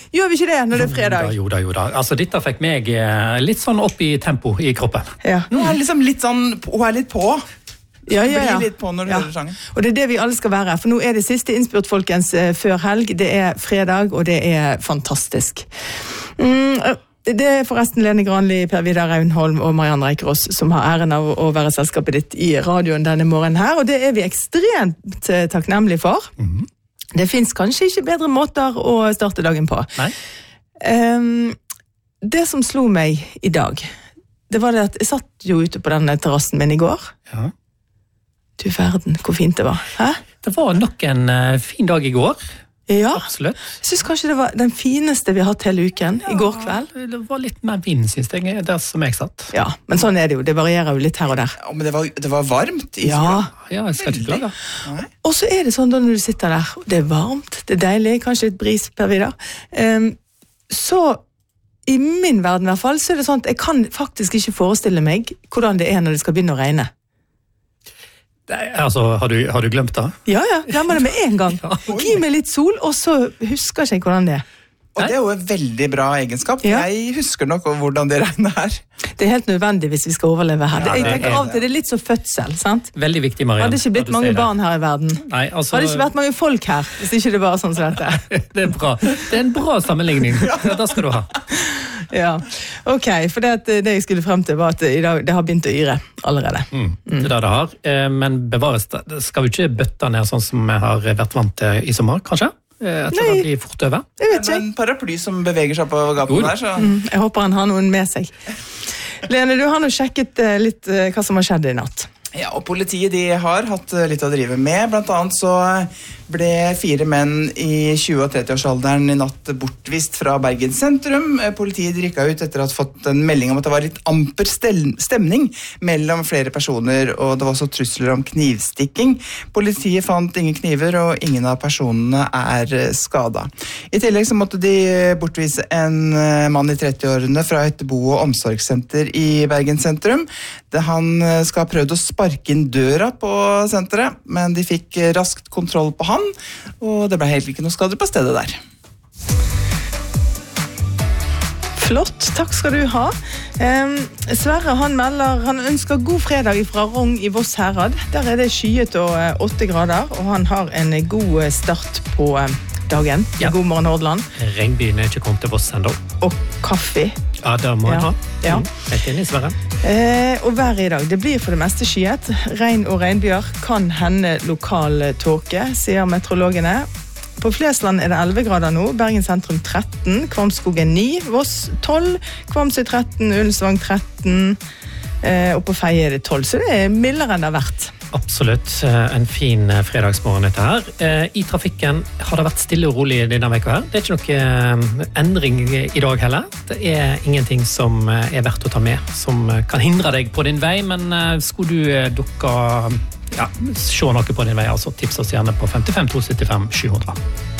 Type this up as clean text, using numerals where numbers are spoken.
Gjør vi ikke det når det er fredag? Jo da. Altså, dette fikk meg litt sånn opp i tempo i kroppen. Ja. Hun er liksom litt sånn, hun er litt på. Ja. Blir litt på når du hører sangen. Og det er det vi alle skal være. For nå er det siste innspurt, folkens, før helg. Det er fredag, og det er fantastisk. Det er forresten Lene Granli, Per Vidar Raunholm og Marianne Reikerås som har æren av å være selskapet ditt i radioen denne morgenen her, og det er vi ekstremt takknemlige for. Det finnes kanskje ikke bedre måter å starte dagen på. Nei. Det som slo meg i dag, det var det at jeg satt jo ute på denne terrassen min i går. Ja. Du verden, hvor fint det var. Hæ? Det var nok en fin dag i går. Ja, Absolutt. jeg synes kanskje det var den fineste vi har hatt hele uken, i går kveld. Det var litt mer vind, synes jeg, der som jeg satt. Ja, men sånn er det jo, det varierer jo litt her og der. Ja, men det var varmt i Ja, Ja, jeg skal ikke klage. og så er det sånn da når du sitter der, og det er varmt, det er deilig, kanskje et bris, Per Vidar. Så i min verden i hvert fall, så er det sånn at jeg kan faktisk ikke forestille meg hvordan det er når det skal begynne å regne. Altså, har du glemt det? Ja, glemmer det med en gang. Gi meg litt sol, og så husker jeg ikke hvordan det er. Og det er jo en veldig bra egenskap. Ja. Jeg husker nok hvordan det regner her. Det er helt nødvendig hvis vi skal overleve her. Ja, Jeg det tenker er av og til det er litt så fødsel, sant? Veldig viktig, Marianne. Hadde ikke blitt at du mange sier det. barn her i verden. Nei, altså... Hadde ikke vært mange folk her, hvis ikke det var sånn som dette. Det er bra. Det er en bra sammenligning. Ja, det skal du ha. Ja, ok, for det jeg skulle frem til var at i dag, det har begynt å yre allerede. Det er det det har. Men bevares, skal vi ikke bøtte ned sånn som vi har vært vant til i sommer, kanskje? Etter Nei. det blir fort over. Jeg vet Det er ikke. en paraply som beveger seg på gaten der, så... Jeg håper han har noen med seg. Lene, du har nå sjekket litt hva som har skjedd i natt. Ja, og politiet de har hatt litt å drive med. Blant annet så ble 4 menn i 20- og 30-årsalderen i natt bortvist fra Bergen sentrum. Politiet rykket ut etter å ha fått en melding om at det var litt amper stemning mellom flere personer, og det var også trusler om knivstikking. Politiet fant ingen kniver, og ingen av personene er skadet. I tillegg så måtte de bortvise en mann i 30-årene fra et bo- og omsorgssenter i Bergen sentrum. Han skal ha prøvd å sparke inn døra på senteret, men de fikk raskt kontroll på han, og det ble helt ikke noe skader på stedet der. Flott, takk skal du ha. Sverre, han melder, han ønsker god fredag fra Rong i Voss Herad. Der er det skyet og 8 grader, og han har en god start på dagen. Ja. God morgen, Hordaland. Regnbyen er ikke kommet til Voss enda. Og kaffe. Ja, det må jeg ha. Ja. Helt enig, Sverre. Og været i dag, det blir for det meste skyet. Regn og regnbyger kan hende lokal tåke, sier meteorologene. På Flesland er det 11 grader nå, Bergen sentrum 13, Kvamskogen 9, Voss 12, Kvamsøy 13, Ullensvang 13, og på Feie er det 12, så det er mildere enn det har vært. Absolutt. En fin fredagsmorgen dette her. I trafikken har det vært stille og rolig denne veka her. Det er ikke noe endring i dag heller. Det er ingenting som er verdt å ta med, som kan hindre deg på din vei, men skulle du se noe på din vei, altså tips oss gjerne på 55 275 700.